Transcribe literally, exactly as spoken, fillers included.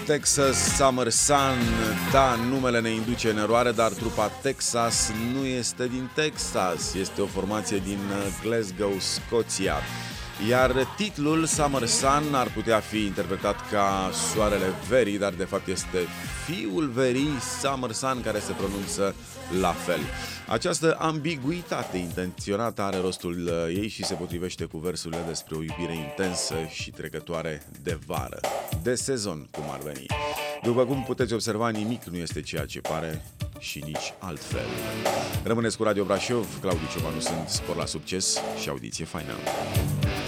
Texas Summer Sun, da, numele ne induce în eroare, dar trupa Texas nu este din Texas, este o formație din Glasgow, Scoția. Iar titlul Summer Sun ar putea fi interpretat ca soarele verii, dar de fapt este fiul verii, Summer Sun, care se pronunță la fel. Această ambiguitate intenționată are rostul ei și se potrivește cu versurile despre o iubire intensă și trecătoare de vară, de sezon, cum ar veni. După cum puteți observa, nimic nu este ceea ce pare și nici altfel. Rămâneți cu Radio Brașov, Claudiu Ciobanu sunt, spor la succes și audiție faină.